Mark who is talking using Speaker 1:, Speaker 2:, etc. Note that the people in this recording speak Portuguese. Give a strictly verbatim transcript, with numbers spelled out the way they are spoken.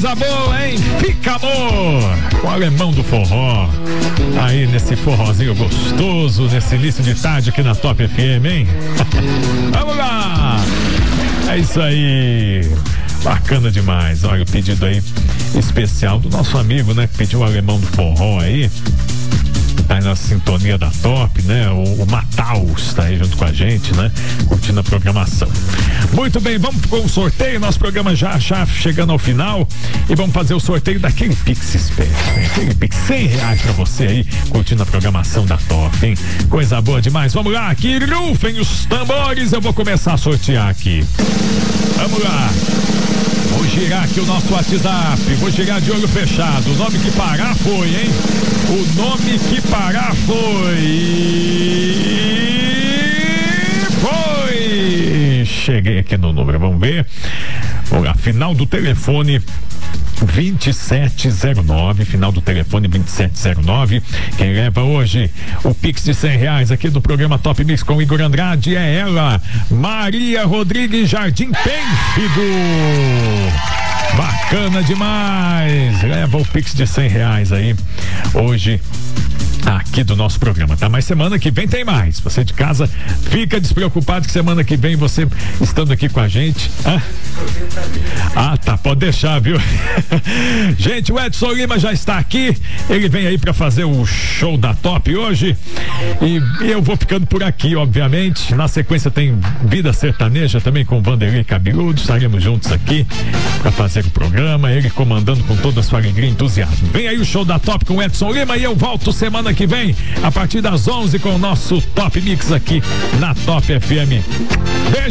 Speaker 1: coisa boa, hein? Fica Amor, o alemão do forró. Aí nesse forrozinho gostoso, nesse início de tarde aqui na Top F M, hein? Vamos lá! É isso aí. Bacana demais. Olha o pedido aí especial do nosso amigo, né? Que pediu o alemão do forró aí. Tá aí na sintonia da Top, né? O, o Mataus tá aí junto com a gente, né? Curtindo a programação. Muito bem, vamos com o sorteio. Nosso programa já, já chegando ao final. E vamos fazer o sorteio daquele Pix esperto, né? Aquele Pix, cem reais pra você aí, curtindo a programação da Top, hein? Coisa boa demais. Vamos lá, aqui, rufem os tambores. Eu vou começar a sortear aqui. Vamos lá. Vou girar aqui o nosso WhatsApp. Vou girar de olho fechado. O nome que parar foi, hein? O nome que parar foi. Foi. Cheguei aqui no número. Vamos ver. Vamos lá. Final do telefone vinte e sete zero nove, final do telefone vinte e sete zero nove. Quem leva hoje o Pix de cem reais aqui do programa Top Mix com Igor Andrade é ela, Maria Rodrigues Jardim Pênfigo. Bacana demais. Leva o Pix de cem reais aí hoje aqui do nosso programa, tá? Mas semana que vem tem mais. Você de casa fica despreocupado que semana que vem você estando aqui com a gente. Ah, ah tá, pode deixar, viu? Gente, o Edson Lima já está aqui. Ele vem aí pra fazer o show da Top hoje. E eu vou ficando por aqui, obviamente. Na sequência tem Vida Sertaneja também com Vanderlei Cabeludo. Estaremos juntos aqui pra fazer o programa. Ele comandando com toda a sua alegria e entusiasmo. Vem aí o show da Top com o Edson Lima e eu volto semana que vem, a partir das onze com o nosso Top Mix aqui na Top F M. Beijo.